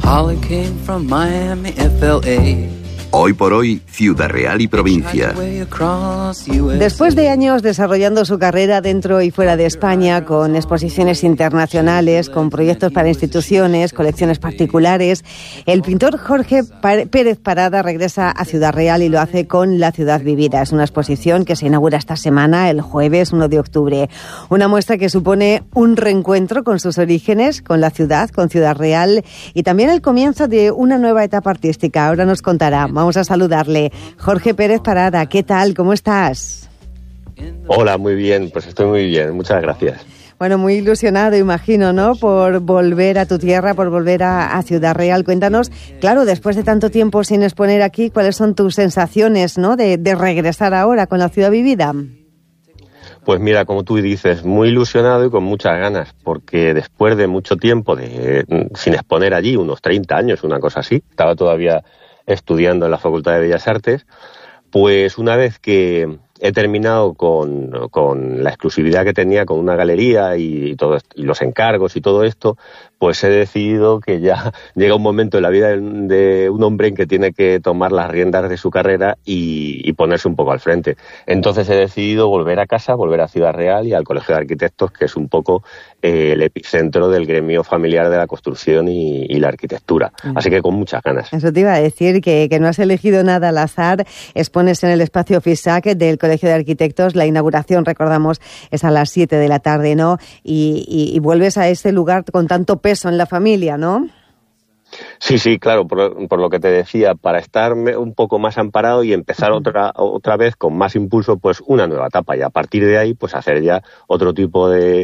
Holly came from Miami, FLA. Hoy por hoy, Ciudad Real y provincia. Después de años desarrollando su carrera dentro y fuera de España, con exposiciones internacionales, con proyectos para instituciones, colecciones particulares, el pintor Jorge Pérez Parada regresa a Ciudad Real y lo hace con La Ciudad Vivida. Es una exposición que se inaugura esta semana, el jueves 1 de octubre. Una muestra que supone un reencuentro con sus orígenes, con la ciudad, con Ciudad Real, y también el comienzo de una nueva etapa artística. Ahora nos contará. Vamos a saludarle. Jorge Pérez Parada, ¿qué tal? ¿Cómo estás? Hola, muy bien, pues estoy muy bien, muchas gracias. Bueno, muy ilusionado, imagino, ¿no?, por volver a tu tierra, por volver a Ciudad Real. Cuéntanos, claro, después de tanto tiempo sin exponer aquí, ¿cuáles son tus sensaciones, ¿no?, de regresar ahora con La Ciudad Vivida? Pues mira, como tú dices, muy ilusionado y con muchas ganas, porque después de mucho tiempo sin exponer allí, unos 30 años, una cosa así, estaba todavía estudiando en la Facultad de Bellas Artes, pues una vez que he terminado con la exclusividad que tenía con una galería y los encargos y todo esto, pues he decidido que ya llega un momento en la vida de un hombre en que tiene que tomar las riendas de su carrera y ponerse un poco al frente. Entonces he decidido volver a casa, volver a Ciudad Real y al Colegio de Arquitectos, que es un poco el epicentro del gremio familiar de la construcción y la arquitectura. Así que con muchas ganas. Eso te iba a decir, que no has elegido nada al azar. Expones en el espacio FISAC del Colegio de Arquitectos. La inauguración, recordamos, es a las 7 de la tarde, ¿no? Y vuelves a este lugar con tanto peso en la familia, ¿no? Sí, claro, por lo que te decía, para estar un poco más amparado y empezar otra vez con más impulso, pues una nueva etapa, y a partir de ahí pues hacer ya otro tipo de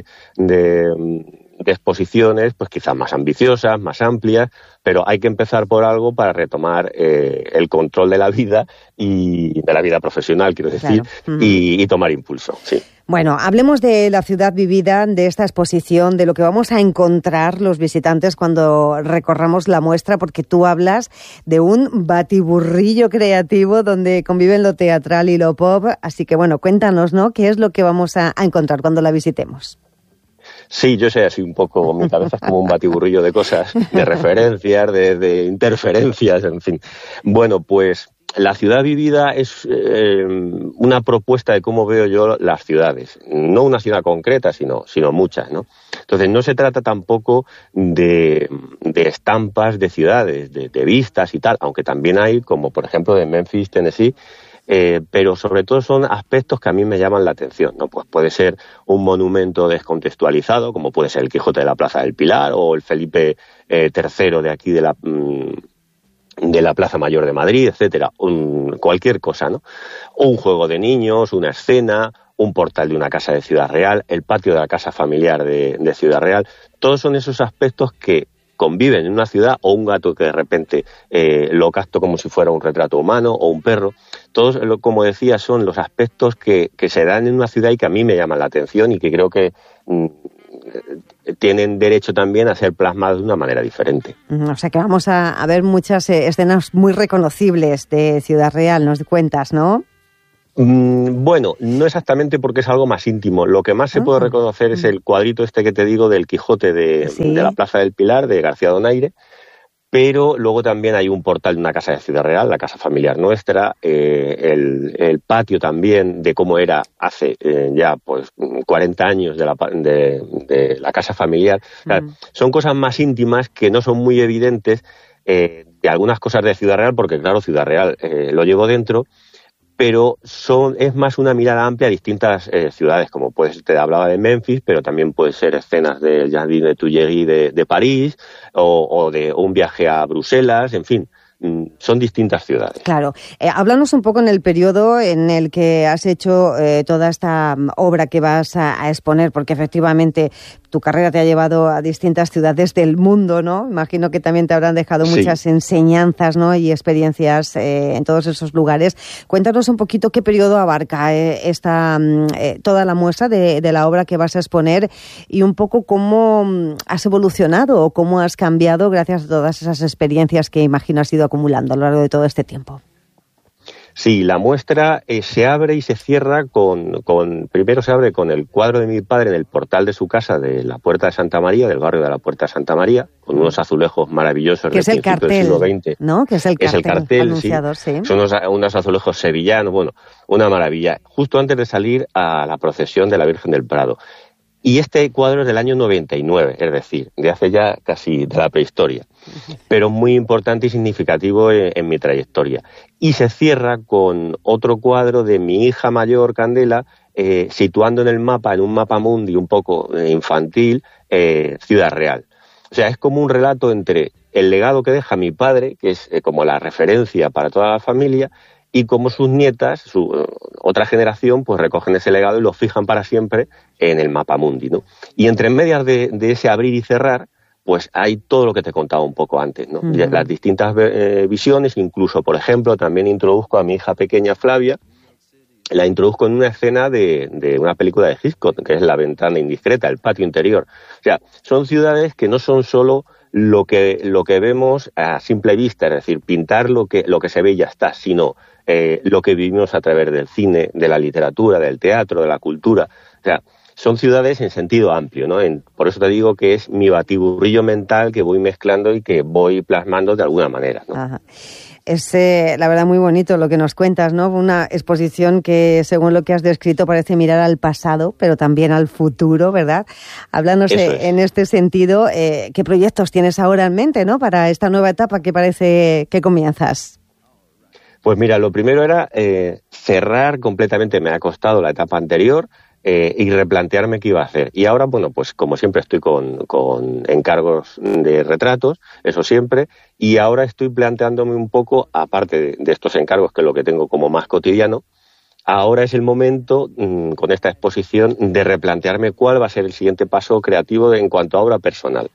exposiciones, pues quizás más ambiciosas, más amplias, pero hay que empezar por algo para retomar el control de la vida y de la vida profesional, quiero decir, claro. y tomar impulso, sí. Bueno, hablemos de La Ciudad Vivida, de esta exposición, de lo que vamos a encontrar los visitantes cuando recorramos la muestra, porque tú hablas de un batiburrillo creativo donde conviven lo teatral y lo pop. Así que, bueno, cuéntanos, ¿no?, qué es lo que vamos a encontrar cuando la visitemos. Sí, yo sé, así un poco, mi cabeza es como un batiburrillo de cosas, de referencias, de interferencias, en fin. Bueno, pues La Ciudad Vivida es una propuesta de cómo veo yo las ciudades. No una ciudad concreta, sino muchas, ¿no? Entonces, no se trata tampoco de estampas de ciudades, de vistas y tal, aunque también hay, como por ejemplo de Memphis, Tennessee, pero sobre todo son aspectos que a mí me llaman la atención, ¿no? Pues puede ser un monumento descontextualizado, como puede ser el Quijote de la Plaza del Pilar o el Felipe III de aquí de la Plaza Mayor de Madrid, etcétera, cualquier cosa, ¿no? Un juego de niños, una escena, un portal de una casa de Ciudad Real, el patio de la casa familiar de Ciudad Real. Todos son esos aspectos que conviven en una ciudad, o un gato que de repente lo capto como si fuera un retrato humano, o un perro. Todos, como decía, son los aspectos que se dan en una ciudad y que a mí me llaman la atención y que creo que tienen derecho también a ser plasmados de una manera diferente. O sea que vamos a ver muchas escenas muy reconocibles de Ciudad Real, nos cuentas, ¿no? Bueno, no exactamente, porque es algo más íntimo. Lo que más se puede reconocer es el cuadrito este que te digo del Quijote de la Plaza del Pilar, de García Donaire, pero luego también hay un portal de una casa de Ciudad Real, la casa familiar nuestra, el patio también de cómo era hace ya pues 40 años de la casa familiar. O sea, son cosas más íntimas que no son muy evidentes de algunas cosas de Ciudad Real, porque claro, Ciudad Real lo llevo dentro, pero es más una mirada amplia a distintas ciudades, como te hablaba de Memphis, pero también puede ser escenas del Jardin de Tuileries de París, o de un viaje a Bruselas, en fin. Son distintas ciudades. Claro. Háblanos un poco en el periodo en el que has hecho toda esta obra que vas a exponer, porque efectivamente tu carrera te ha llevado a distintas ciudades del mundo, ¿no? Imagino que también te habrán dejado muchas enseñanzas, ¿no?, y experiencias en todos esos lugares. Cuéntanos un poquito qué periodo abarca toda la muestra de la obra que vas a exponer, y un poco cómo has evolucionado o cómo has cambiado gracias a todas esas experiencias que imagino has ido acumulando a lo largo de todo este tiempo. Sí, la muestra se abre y se cierra primero se abre con el cuadro de mi padre en el portal de su casa de la Puerta de Santa María, del barrio de la Puerta de Santa María, con unos azulejos maravillosos del principio del siglo XX. ¿No? Que es el cartel anunciado, sí. Son unos azulejos sevillanos, bueno, una maravilla. Justo antes de salir a la procesión de la Virgen del Prado. Y este cuadro es del año 99, es decir, de hace ya casi de la prehistoria, pero muy importante y significativo en mi trayectoria. Y se cierra con otro cuadro de mi hija mayor, Candela, situando en el mapa, en un mapamundi un poco infantil, Ciudad Real. O sea, es como un relato entre el legado que deja mi padre, que es como la referencia para toda la familia, y cómo sus nietas, su otra generación, pues recogen ese legado y lo fijan para siempre en el mapamundi, ¿no? Y entre medias de ese abrir y cerrar, pues hay todo lo que te contaba un poco antes, ¿no? Uh-huh. Las distintas visiones, incluso, por ejemplo, también introduzco a mi hija pequeña Flavia, la introduzco en una escena de una película de Hitchcock, que es La ventana indiscreta, el patio interior. O sea, son ciudades que no son solo lo que vemos a simple vista, es decir, pintar lo que se ve y ya está, sino lo que vivimos a través del cine, de la literatura, del teatro, de la cultura. O sea, son ciudades en sentido amplio, ¿no? Por eso te digo que es mi batiburrillo mental que voy mezclando y que voy plasmando de alguna manera, ¿no? Ajá. Es, la verdad, muy bonito lo que nos cuentas, ¿no? Una exposición que, según lo que has descrito, parece mirar al pasado, pero también al futuro, ¿verdad? Hablándose en este sentido, ¿qué proyectos tienes ahora en mente, ¿no? Para esta nueva etapa que parece que comienzas. Pues mira, lo primero era cerrar completamente, me ha costado la etapa anterior, y replantearme qué iba a hacer. Y ahora, bueno, pues como siempre estoy con encargos de retratos, eso siempre, y ahora estoy planteándome un poco, aparte de estos encargos, que es lo que tengo como más cotidiano, ahora es el momento, con esta exposición, de replantearme cuál va a ser el siguiente paso creativo en cuanto a obra personal.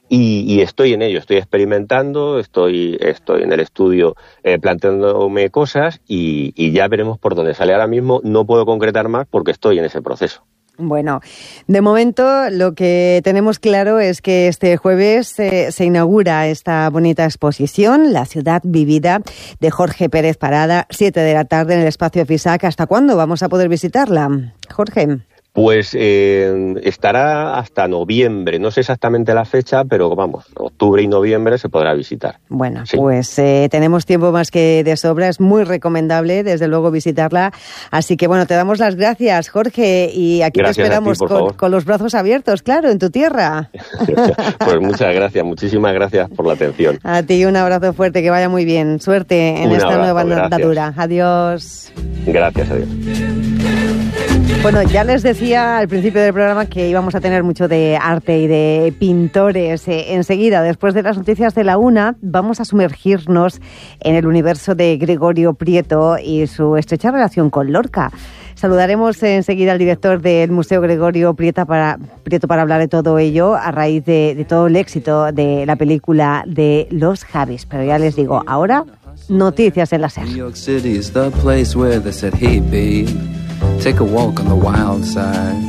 Y estoy en ello, estoy experimentando, estoy en el estudio planteándome cosas y ya veremos por dónde sale. Ahora mismo no puedo concretar más porque estoy en ese proceso. Bueno, de momento lo que tenemos claro es que este jueves se inaugura esta bonita exposición, La ciudad vivida, de Jorge Pérez Parada, 7 de la tarde en el espacio FISAC. ¿Hasta cuándo vamos a poder visitarla, Jorge? Pues estará hasta noviembre, no sé exactamente la fecha, pero vamos, octubre y noviembre se podrá visitar. Bueno, sí. Pues tenemos tiempo más que de sobra, es muy recomendable desde luego visitarla, así que bueno, te damos las gracias, Jorge, y aquí gracias te esperamos con los brazos abiertos, claro, en tu tierra. Pues muchas gracias, muchísimas gracias por la atención. A ti un abrazo fuerte, que vaya muy bien, suerte en esta nueva andadura. Adiós. Gracias, adiós. Bueno, ya les decía al principio del programa que íbamos a tener mucho de arte y de pintores. Enseguida, después de las noticias de la 1, vamos a sumergirnos en el universo de Gregorio Prieto y su estrecha relación con Lorca. Saludaremos enseguida al director del Museo Gregorio Prieto para hablar de todo ello a raíz de todo el éxito de la película de Los Javis. Pero ya les digo, ahora, noticias en la SER. Take a walk on the wild side.